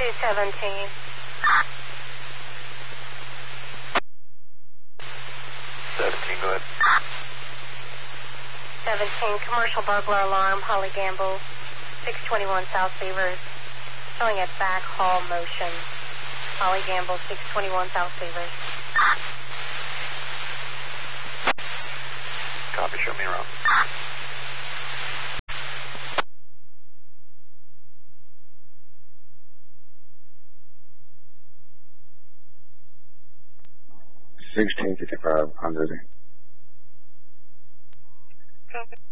217. 17, go ahead. 17, commercial burglar alarm, Holly Gamble, 621 South Beavers, showing a back haul motion. Holly Gamble, 621 South Beavers. Copy, show me around. $16.55 on duty. Copy.